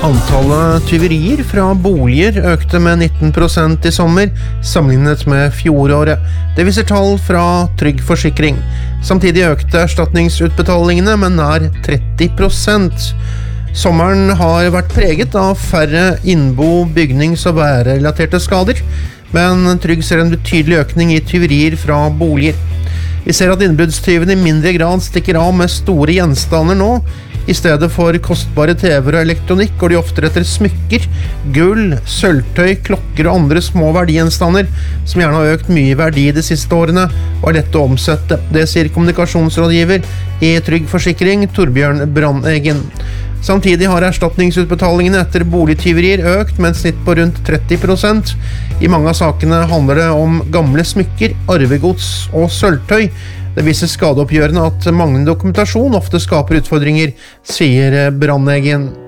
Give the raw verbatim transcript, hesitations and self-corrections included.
Antallet tyverier fra boliger økte med nitten prosent i sommer, sammenlignet med fjoråret. Det viser tall fra Trygg Forsikring. Samtidig økte erstatningsutbetalingene med nær tretti prosent. Sommeren har vært preget av færre innbo-, bygnings- og værrelaterte skader, men Trygg ser en betydelig økning i tyverier fra boliger. Vi ser at innbruddstyvene i mindre grad stikker av med store gjenstander nå. I stedet for kostbare T V-er og elektronikk går de ofte etter smykker, gull, sølvtøy, klokker og andre små verdigjenstander som gjerne har økt mye i verdi de siste årene og er lett å omsette. Det sier kommunikasjonsrådgiver i Trygg Forsikring, Torbjørn Brandeggen. Samtidig har erstatningsutbetalingene etter boligtyverier økt med et snitt på rundt tretti prosent. I mange av sakene handler det om gamle smykker, arvegods og sølvtøy. Det viser skadeoppgjørende at manglende dokumentasjon ofte skaper utfordringer, sier Brandeggen.